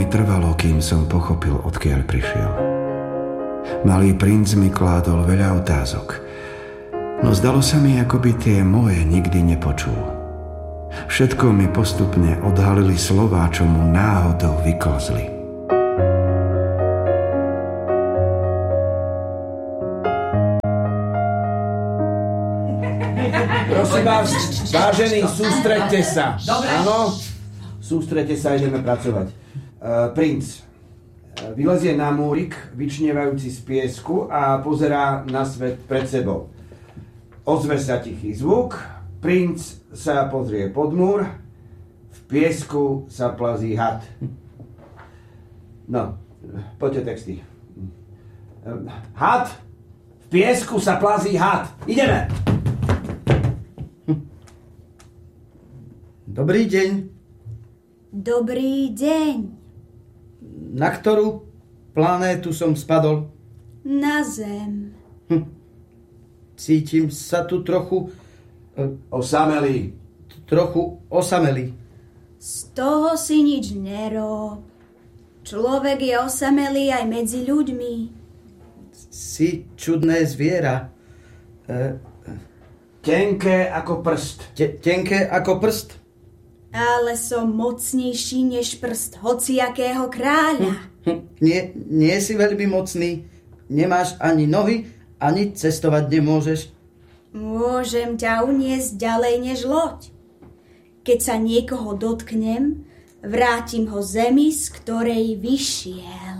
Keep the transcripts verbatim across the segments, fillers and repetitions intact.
mi trvalo, kým som pochopil, odkiaľ prišiel. Malý princ mi kládol veľa otázok, no zdalo sa mi, ako by tie moje nikdy nepočul. Všetko mi postupne odhalili slová, čo mu náhodou vyklzli. Prosím vás, vážení, sústreďte sa. Áno, sústreďte sa, ideme pracovať. Uh, princ vylezie na múrik, vyčnievajúci z piesku a pozerá na svet pred sebou. Ozve sa tichý zvuk, princ sa pozrie pod múr, v piesku sa plazí had. No, poďte texty. Uh, had, v piesku sa plazí had. Ideme! Dobrý deň. Dobrý deň. Na ktorú planétu som spadol? Na Zem. Hm. Cítim sa tu trochu... E, osamelý. Trochu osamelý. Z toho si nič nerob. Človek je osamelý aj medzi ľuďmi. Si čudné zviera. E, tenké ako prst. Te, tenké ako prst? Ale som mocnejší než prst hociakého kráľa. Hm, hm, nie, nie si veľmi mocný. Nemáš ani nohy, ani cestovať nemôžeš. Môžem ťa uniesť ďalej než loď. Keď sa niekoho dotknem, vrátim ho zemi, z ktorej vyšiel.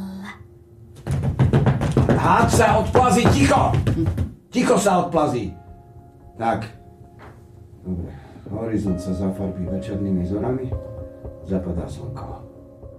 Hád sa odplazí, ticho! Ticho sa odplazí. Tak. Dobre. Horizont sa zafarbí večernými zorami, zapadá slnko.